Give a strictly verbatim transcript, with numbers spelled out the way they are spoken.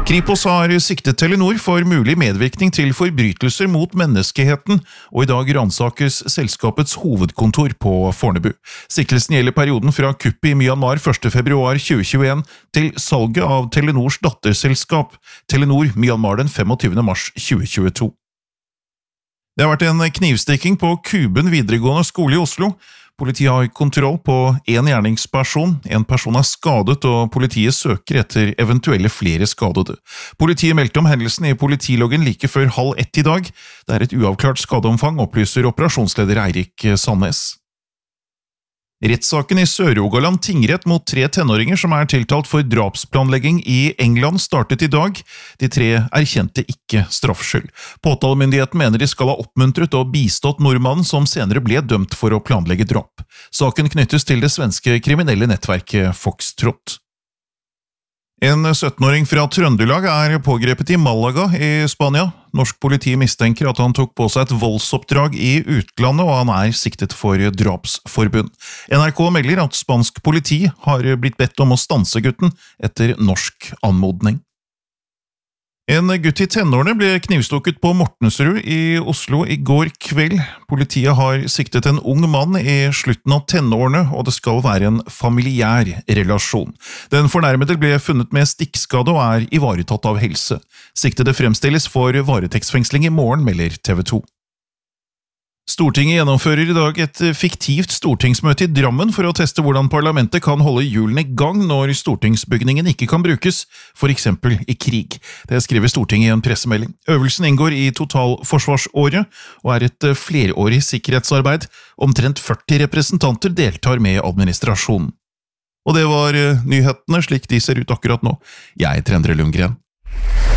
Kripos har siktet Telenor for mulig medvirkning til forbrytelser mot menneskeheten, og i dag ransakes selskapets hovedkontor på Fornebu. Siktelsen gjelder perioden fra kuppet i Myanmar første februar tjue tjueen til salget av Telenors datterselskap, Telenor Myanmar den femogtyvende mars tjue tjueto. Det har vært en knivstikking på Kuben videregående skole i Oslo. Politiet har kontroll på en gjerningsperson, en person er skadet, og politiet søker etter eventuelle flere skadede. Politiet meldte om hendelsen i politiloggen like før halv ett i dag. Det er et uavklart skadeomfang, opplyser operasjonsleder Eirik Sandnes. Rettssaken i Sør-Rogaland tingrett mot tre tenåringer som er tiltalt for drapsplanlegging i England startet i dag. De tre erkjente ikke straffskyld. Påtalemyndigheten mener de skal ha oppmuntret og bistått nordmannen som senere ble dømt for å planlegge drap. Saken knyttes til det svenske kriminelle nettverket Foxtrot. En syttenåring fra Trøndelag er pågrepet i Malaga i Spania. Norsk politi mistenker at han tok på seg et voldsoppdrag i utlandet, og han er siktet for drapsforbund. N R K melder at spansk politi har blitt bedt om å stanse gutten etter norsk anmodning. En gutt i tenårene ble knivstukket på Mortensrud i Oslo i går kveld. Politiet har siktet en ung mann i slutten av tenårene, og det skal være en familiær relasjon. Den fornærmede ble funnet med stikkskade og er ivaretatt av helse. Siktede fremstilles for varetektsfengsling i morgen, melder T V to. Stortinget gjennomfører i dag et fiktivt stortingsmøte i Drammen for å teste hvordan parlamentet kan holde hjulene i gang når stortingsbygningen ikke kan brukes, for eksempel i krig. Det skriver Stortinget i en pressemelding. Øvelsen inngår i totalforsvarsåret og er et flerårig sikkerhetsarbeid. Omtrent førti representanter deltar med administrasjonen. Og det var nyhetene slik de ser ut akkurat nå. Jeg er Endre Lundgren.